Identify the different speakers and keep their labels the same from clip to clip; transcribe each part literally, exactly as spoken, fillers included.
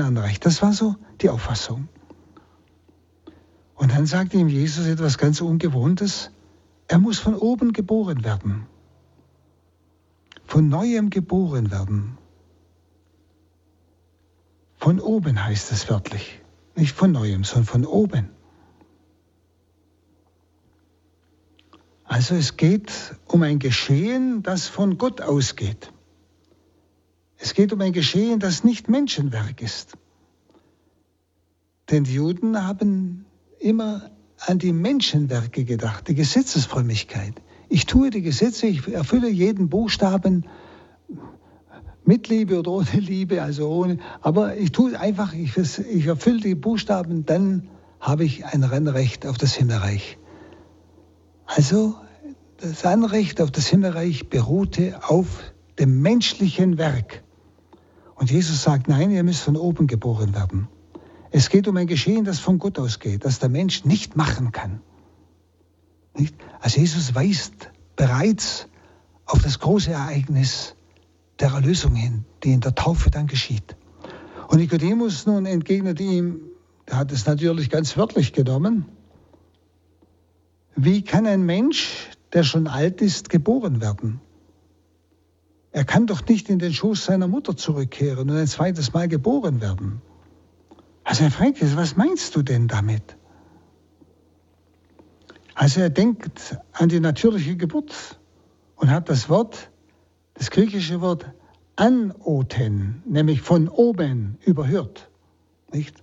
Speaker 1: Anrecht. Das war so die Auffassung. Und dann sagte ihm Jesus etwas ganz Ungewohntes. Er muss von oben geboren werden. Von Neuem geboren werden. Von oben heißt es wörtlich. Nicht von Neuem, sondern von oben. Also es geht um ein Geschehen, das von Gott ausgeht. Es geht um ein Geschehen, das nicht Menschenwerk ist. Denn die Juden haben immer an die Menschenwerke gedacht, die Gesetzesfrömmigkeit. Ich tue die Gesetze, ich erfülle jeden Buchstaben mit Liebe oder ohne Liebe, also ohne. Aber ich tue einfach, ich, ich erfülle die Buchstaben, dann habe ich ein Anrecht auf das Himmelreich. Also das Anrecht auf das Himmelreich beruhte auf dem menschlichen Werk. Und Jesus sagt, nein, ihr müsst von oben geboren werden. Es geht um ein Geschehen, das von Gott ausgeht, das der Mensch nicht machen kann. Nicht? Also Jesus weist bereits auf das große Ereignis der Erlösung hin, die in der Taufe dann geschieht. Und Nikodemus nun entgegnet ihm, er hat es natürlich ganz wörtlich genommen, wie kann ein Mensch, der schon alt ist, geboren werden? Er kann doch nicht in den Schoß seiner Mutter zurückkehren und ein zweites Mal geboren werden. Also er fragt, was meinst du denn damit? Also er denkt an die natürliche Geburt und hat das Wort, das griechische Wort anoten, nämlich von oben, überhört. Nicht?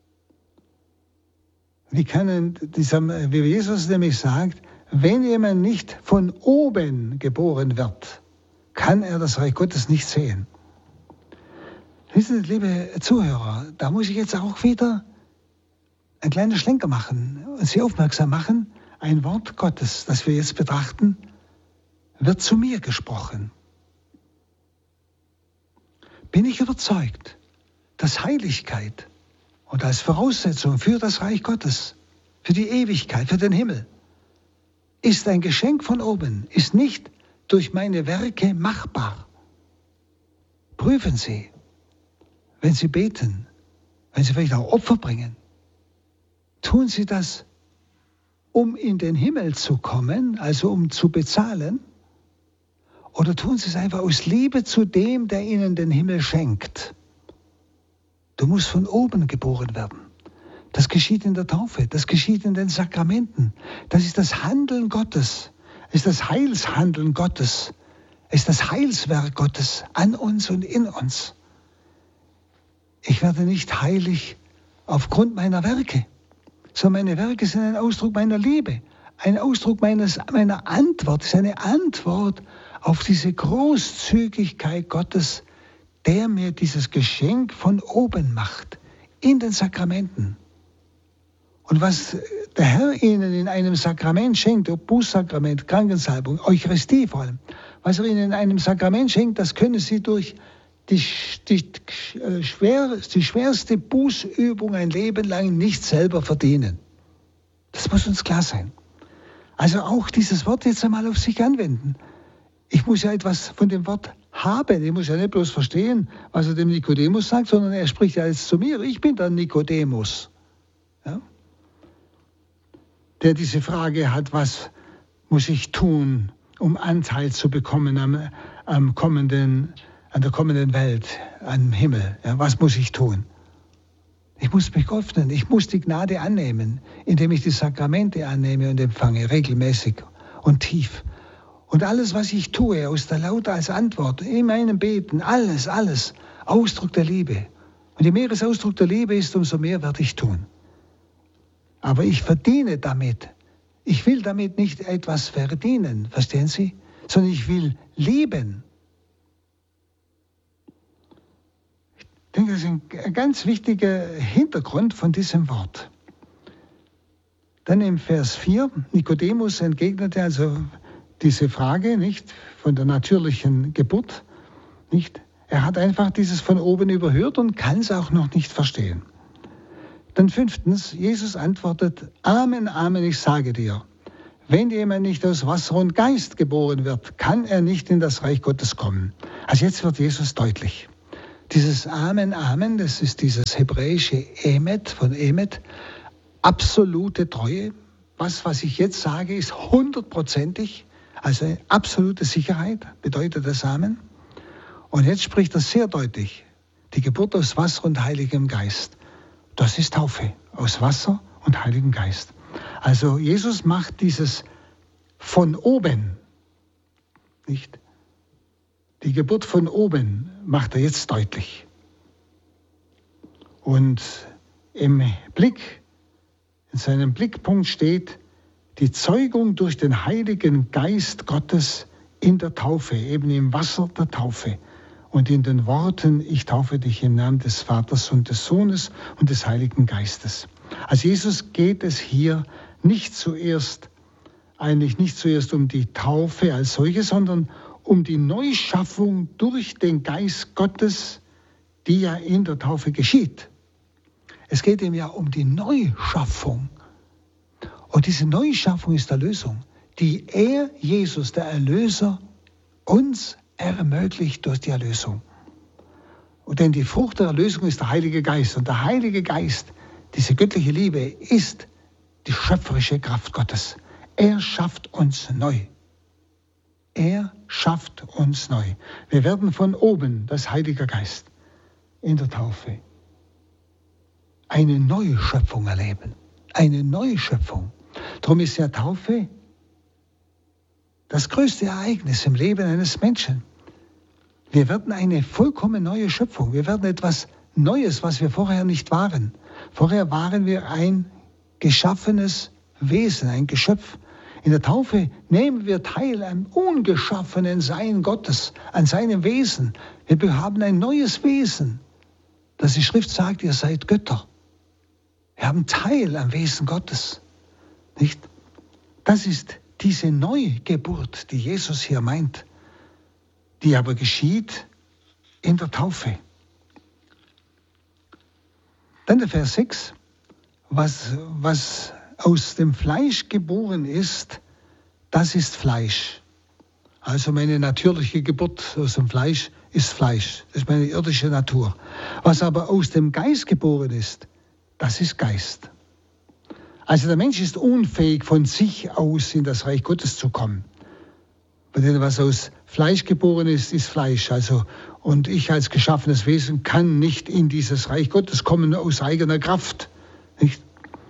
Speaker 1: Wie kann dieser, wie Jesus nämlich sagt, wenn jemand nicht von oben geboren wird, kann er das Reich Gottes nicht sehen. Wissen Sie, liebe Zuhörer, da muss ich jetzt auch wieder einen kleinen Schlenker machen und Sie aufmerksam machen. Ein Wort Gottes, das wir jetzt betrachten, wird zu mir gesprochen. Bin ich überzeugt, dass Heiligkeit und als Voraussetzung für das Reich Gottes, für die Ewigkeit, für den Himmel, ist ein Geschenk von oben, ist nicht durch meine Werke machbar. Prüfen Sie, wenn Sie beten, wenn Sie vielleicht auch Opfer bringen, tun Sie das, um in den Himmel zu kommen, also um zu bezahlen, oder tun Sie es einfach aus Liebe zu dem, der Ihnen den Himmel schenkt? Du musst von oben geboren werden. Das geschieht in der Taufe, das geschieht in den Sakramenten. Das ist das Handeln Gottes, ist das Heilshandeln Gottes, ist das Heilswerk Gottes an uns und in uns. Ich werde nicht heilig aufgrund meiner Werke, sondern meine Werke sind ein Ausdruck meiner Liebe, ein Ausdruck meines, meiner Antwort, ist eine Antwort auf diese Großzügigkeit Gottes, der mir dieses Geschenk von oben macht, in den Sakramenten. Und was der Herr Ihnen in einem Sakrament schenkt, ob Bußsakrament, Krankensalbung, Eucharistie vor allem, was er Ihnen in einem Sakrament schenkt, das können Sie durch die, die, die, schwer, die schwerste Bußübung ein Leben lang nicht selber verdienen. Das muss uns klar sein. Also auch dieses Wort jetzt einmal auf sich anwenden. Ich muss ja etwas von dem Wort haben. Ich muss ja nicht bloß verstehen, was er dem Nikodemus sagt, sondern er spricht ja jetzt zu mir. Ich bin der Nikodemus. Ja? Der diese Frage hat, was muss ich tun, um Anteil zu bekommen am, am kommenden, an der kommenden Welt, am Himmel. Ja? Was muss ich tun? Ich muss mich öffnen, ich muss die Gnade annehmen, indem ich die Sakramente annehme und empfange, regelmäßig und tief. Und alles, was ich tue, aus der Laute als Antwort, in meinem Beten, alles, alles, Ausdruck der Liebe. Und je mehr es Ausdruck der Liebe ist, umso mehr werde ich tun. Aber ich verdiene damit. Ich will damit nicht etwas verdienen, verstehen Sie? Sondern ich will lieben. Ich denke, das ist ein ganz wichtiger Hintergrund von diesem Wort. Dann im Vers vier, Nikodemus entgegnete also diese Frage, nicht, von der natürlichen Geburt, nicht. Er hat einfach dieses von oben überhört und kann es auch noch nicht verstehen. Dann fünftens, Jesus antwortet, Amen, Amen, ich sage dir, wenn jemand nicht aus Wasser und Geist geboren wird, kann er nicht in das Reich Gottes kommen. Also jetzt wird Jesus deutlich. Dieses Amen, Amen, das ist dieses hebräische Emet von Emet, absolute Treue. Was, was ich jetzt sage, ist hundertprozentig, also eine absolute Sicherheit, bedeutet das Amen. Und jetzt spricht er sehr deutlich, die Geburt aus Wasser und Heiligem Geist. Das ist Taufe, aus Wasser und Heiligem Geist. Also Jesus macht dieses von oben, nicht? Die Geburt von oben macht er jetzt deutlich. Und im Blick, in seinem Blickpunkt steht die Zeugung durch den Heiligen Geist Gottes in der Taufe, eben im Wasser der Taufe und in den Worten, ich taufe dich im Namen des Vaters und des Sohnes und des Heiligen Geistes. Also Jesus geht es hier nicht zuerst, eigentlich nicht zuerst um die Taufe als solche, sondern um die Neuschaffung durch den Geist Gottes, die ja in der Taufe geschieht. Es geht ihm ja um die Neuschaffung. Und diese Neuschaffung ist Erlösung, die er, Jesus, der Erlöser, uns ermöglicht durch die Erlösung. Und denn die Frucht der Erlösung ist der Heilige Geist. Und der Heilige Geist, diese göttliche Liebe, ist die schöpferische Kraft Gottes. Er schafft uns neu. Er schafft uns neu. Wir werden von oben, das Heilige Geist, in der Taufe eine neue Schöpfung erleben. Eine neue Schöpfung. Darum ist ja Taufe das größte Ereignis im Leben eines Menschen. Wir werden eine vollkommen neue Schöpfung. Wir werden etwas Neues, was wir vorher nicht waren. Vorher waren wir ein geschaffenes Wesen, ein Geschöpf. In der Taufe nehmen wir teil am ungeschaffenen Sein Gottes, an seinem Wesen. Wir haben ein neues Wesen. Dass die Schrift sagt, ihr seid Götter. Wir haben Teil am Wesen Gottes. Nicht? Das ist diese Neugeburt, die Jesus hier meint, die aber geschieht in der Taufe. Dann der Vers sechs. Was, was aus dem Fleisch geboren ist, das ist Fleisch. Also meine natürliche Geburt aus dem Fleisch ist Fleisch. Das ist meine irdische Natur. Was aber aus dem Geist geboren ist, das ist Geist. Also der Mensch ist unfähig, von sich aus in das Reich Gottes zu kommen. Denn was aus Fleisch geboren ist, ist Fleisch. Also, und ich als geschaffenes Wesen kann nicht in dieses Reich Gottes kommen aus eigener Kraft. Nicht?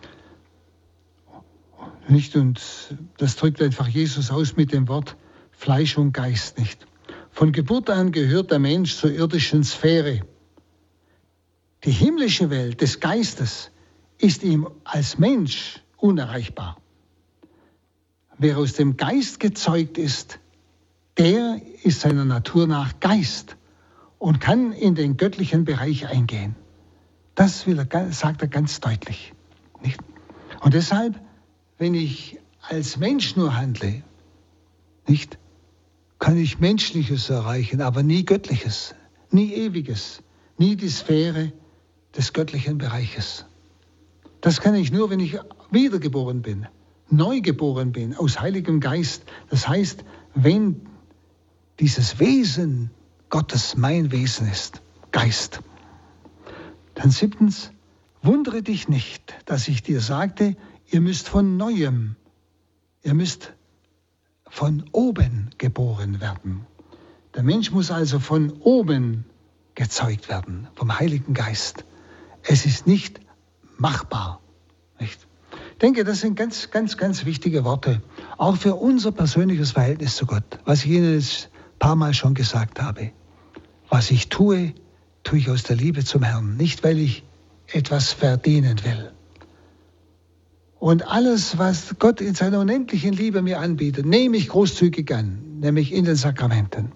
Speaker 1: Nicht? Und das drückt einfach Jesus aus mit dem Wort Fleisch und Geist nicht. Von Geburt an gehört der Mensch zur irdischen Sphäre. Die himmlische Welt des Geistes ist ihm als Mensch unerreichbar. Wer aus dem Geist gezeugt ist, der ist seiner Natur nach Geist und kann in den göttlichen Bereich eingehen. Das will er, sagt er ganz deutlich. Nicht? Und deshalb, wenn ich als Mensch nur handle, nicht, kann ich Menschliches erreichen, aber nie Göttliches, nie Ewiges, nie die Sphäre des göttlichen Bereiches. Das kann ich nur, wenn ich wiedergeboren bin, neugeboren bin, aus Heiligem Geist. Das heißt, wenn dieses Wesen Gottes mein Wesen ist, Geist. Dann siebtens, wundere dich nicht, dass ich dir sagte, ihr müsst von Neuem, ihr müsst von oben geboren werden. Der Mensch muss also von oben gezeugt werden, vom Heiligen Geist. Es ist nicht machbar. Nicht? Ich denke, das sind ganz, ganz, ganz wichtige Worte, auch für unser persönliches Verhältnis zu Gott, was ich Ihnen jetzt ein paar Mal schon gesagt habe. Was ich tue, tue ich aus der Liebe zum Herrn, nicht weil ich etwas verdienen will. Und alles, was Gott in seiner unendlichen Liebe mir anbietet, nehme ich großzügig an, nämlich in den Sakramenten.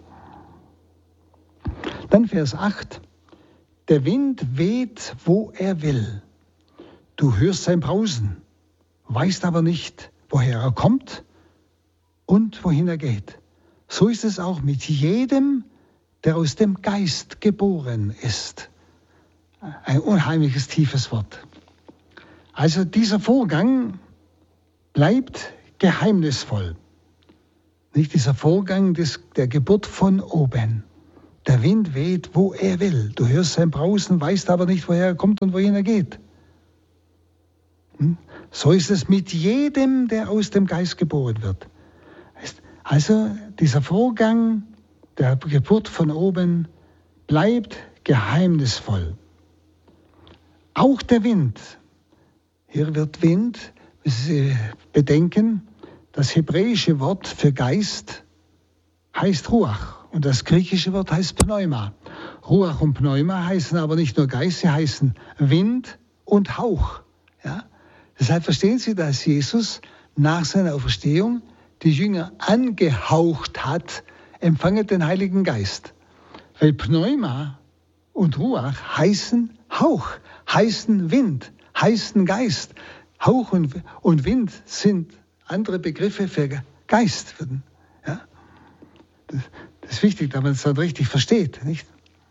Speaker 1: Dann Vers acht. Der Wind weht, wo er will. Du hörst sein Brausen, weißt aber nicht, woher er kommt und wohin er geht. So ist es auch mit jedem, der aus dem Geist geboren ist. Ein unheimliches, tiefes Wort. Also dieser Vorgang bleibt geheimnisvoll. Nicht dieser Vorgang des, der Geburt von oben. Der Wind weht, wo er will. Du hörst sein Brausen, weißt aber nicht, woher er kommt und wohin er geht. Hm? So ist es mit jedem, der aus dem Geist geboren wird. Also dieser Vorgang der Geburt von oben bleibt geheimnisvoll. Auch der Wind. Hier wird Wind, müssen Sie bedenken, das hebräische Wort für Geist heißt Ruach und das griechische Wort heißt Pneuma. Ruach und Pneuma heißen aber nicht nur Geist, sie heißen Wind und Hauch. Ja? Deshalb verstehen Sie, dass Jesus nach seiner Auferstehung die Jünger angehaucht hat, empfangen den Heiligen Geist. Weil Pneuma und Ruach heißen Hauch, heißen Wind, heißen Geist. Hauch und, und Wind sind andere Begriffe für Geist. Ja? Das, das ist wichtig, dass man es dann richtig versteht. Nicht?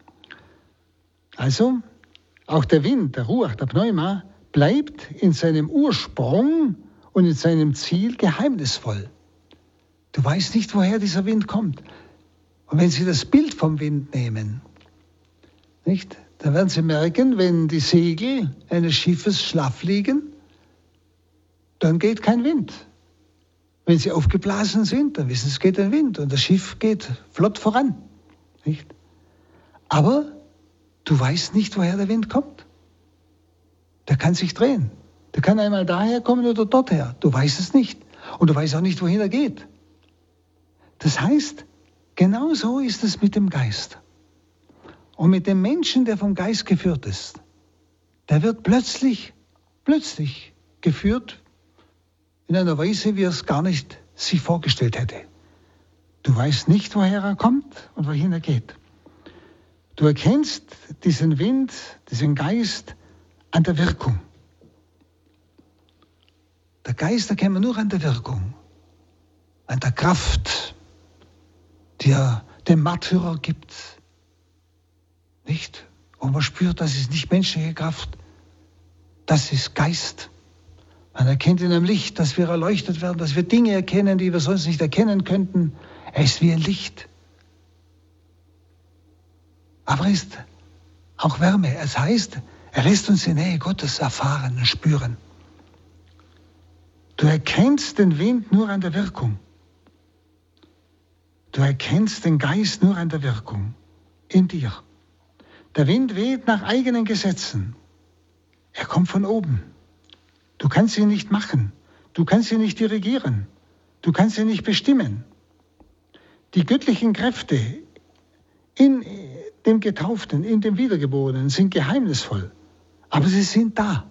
Speaker 1: Also, auch der Wind, der Ruach, der Pneuma, bleibt in seinem Ursprung und in seinem Ziel geheimnisvoll. Du weißt nicht, woher dieser Wind kommt. Und wenn Sie das Bild vom Wind nehmen, nicht, dann werden Sie merken, wenn die Segel eines Schiffes schlaff liegen, dann geht kein Wind. Wenn sie aufgeblasen sind, dann wissen Sie, es geht ein Wind und das Schiff geht flott voran. Nicht? Aber du weißt nicht, woher der Wind kommt. Der kann sich drehen. Der kann einmal daher kommen oder dorther. Du weißt es nicht. Und du weißt auch nicht, wohin er geht. Das heißt, genau so ist es mit dem Geist. Und mit dem Menschen, der vom Geist geführt ist, der wird plötzlich, plötzlich geführt in einer Weise, wie er es gar nicht sich vorgestellt hätte. Du weißt nicht, woher er kommt und wohin er geht. Du erkennst diesen Wind, diesen Geist an der Wirkung. Der Geist erkennt man nur an der Wirkung, an der Kraft, die er dem Märtyrer gibt. Nicht? Und man spürt, das ist nicht menschliche Kraft, das ist Geist. Man erkennt in einem Licht, dass wir erleuchtet werden, dass wir Dinge erkennen, die wir sonst nicht erkennen könnten. Er ist wie ein Licht. Aber er ist auch Wärme. Es heißt, er lässt uns die Nähe Gottes erfahren und spüren. Du erkennst den Wind nur an der Wirkung. Du erkennst den Geist nur an der Wirkung in dir. Der Wind weht nach eigenen Gesetzen. Er kommt von oben. Du kannst ihn nicht machen. Du kannst ihn nicht dirigieren. Du kannst ihn nicht bestimmen. Die göttlichen Kräfte in dem Getauften, in dem Wiedergeborenen sind geheimnisvoll. Aber sie sind da.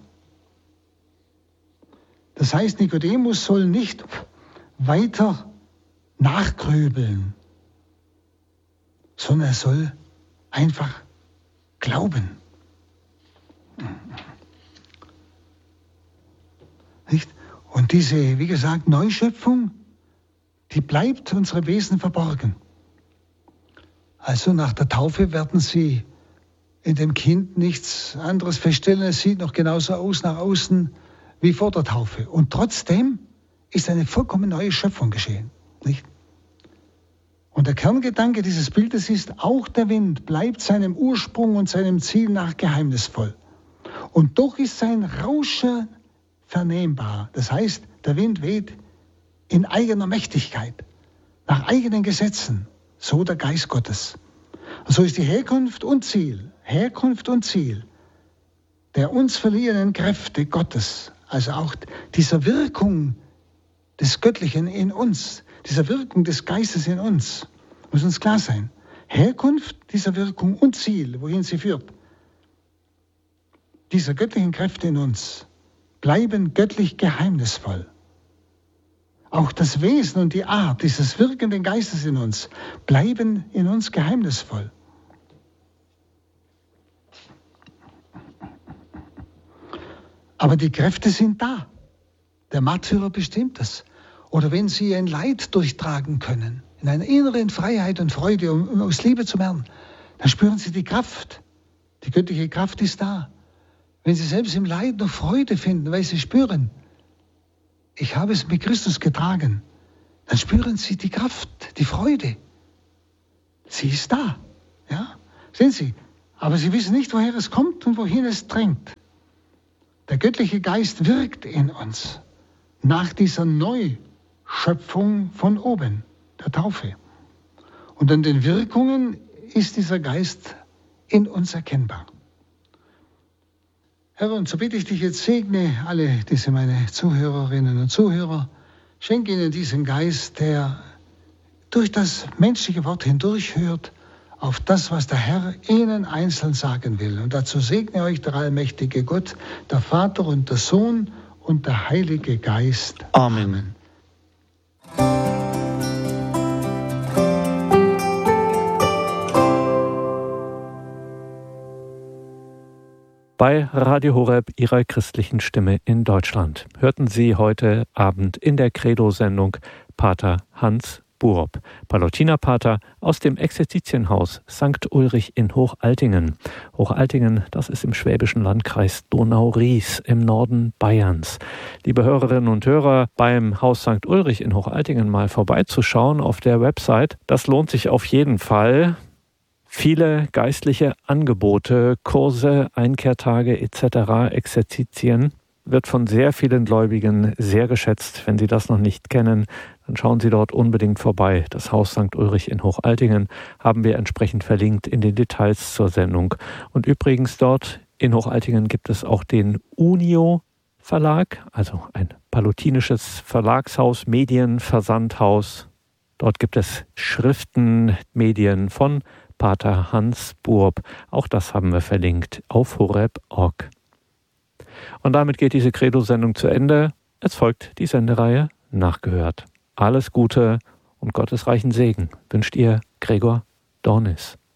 Speaker 1: Das heißt, Nikodemus soll nicht weiter nachgrübeln, sondern er soll einfach glauben. Nicht? Und diese, wie gesagt, Neuschöpfung, die bleibt unserem Wesen verborgen. Also nach der Taufe werden Sie in dem Kind nichts anderes feststellen. Es sieht noch genauso aus nach außen wie vor der Taufe. Und trotzdem ist eine vollkommen neue Schöpfung geschehen. Nicht? Und der Kerngedanke dieses Bildes ist, auch der Wind bleibt seinem Ursprung und seinem Ziel nach geheimnisvoll. Und doch ist sein Rauschen vernehmbar. Das heißt, der Wind weht in eigener Mächtigkeit, nach eigenen Gesetzen, so der Geist Gottes. Und so ist die Herkunft und Ziel, Herkunft und Ziel der uns verliehenen Kräfte Gottes, also auch dieser Wirkung des Göttlichen in uns, dieser Wirkung des Geistes in uns, muss uns klar sein. Herkunft dieser Wirkung und Ziel, wohin sie führt, dieser göttlichen Kräfte in uns, bleiben göttlich geheimnisvoll. Auch das Wesen und die Art dieses wirkenden Geistes in uns bleiben in uns geheimnisvoll. Aber die Kräfte sind da. Der Märtyrer bestimmt das. Oder wenn Sie ein Leid durchtragen können, in einer inneren Freiheit und Freude, um, um aus Liebe zum Herrn, dann spüren Sie die Kraft. Die göttliche Kraft ist da. Wenn Sie selbst im Leid noch Freude finden, weil Sie spüren, ich habe es mit Christus getragen, dann spüren Sie die Kraft, die Freude. Sie ist da. Ja? Sehen Sie, aber sie wissen nicht, woher es kommt und wohin es drängt. Der göttliche Geist wirkt in uns nach dieser Neuschöpfung von oben, der Taufe. Und an den Wirkungen ist dieser Geist in uns erkennbar. Herr, und so bitte ich dich jetzt, segne alle diese meine Zuhörerinnen und Zuhörer, schenke ihnen diesen Geist, der durch das menschliche Wort hindurchhört, auf das, was der Herr ihnen einzeln sagen will. Und dazu segne euch der allmächtige Gott, der Vater und der Sohn und der Heilige Geist.
Speaker 2: Amen. Bei Radio Horeb, Ihrer christlichen Stimme in Deutschland, hörten Sie heute Abend in der Credo-Sendung Pater Hans Buob, Pallottiner-Pater aus dem Exerzitienhaus Sankt Ulrich in Hochaltingen. Hochaltingen, das ist im schwäbischen Landkreis Donau-Ries im Norden Bayerns. Liebe Hörerinnen und Hörer, beim Haus Sankt Ulrich in Hochaltingen mal vorbeizuschauen auf der Website, das lohnt sich auf jeden Fall. Viele geistliche Angebote, Kurse, Einkehrtage et cetera, Exerzitien, wird von sehr vielen Gläubigen sehr geschätzt. Wenn Sie das noch nicht kennen, dann schauen Sie dort unbedingt vorbei. Das Haus Sankt Ulrich in Hochaltingen haben wir entsprechend verlinkt in den Details zur Sendung. Und übrigens dort in Hochaltingen gibt es auch den Unio Verlag, also ein pallottinisches Verlagshaus, Medienversandhaus. Dort gibt es Schriften, Medien von Pater Hans Buob. Auch das haben wir verlinkt auf horeb punkt org. Und damit geht diese Credo-Sendung zu Ende. Es folgt die Sendereihe Nachgehört. Alles Gute und gottesreichen Segen wünscht Ihr Gregor Dornis.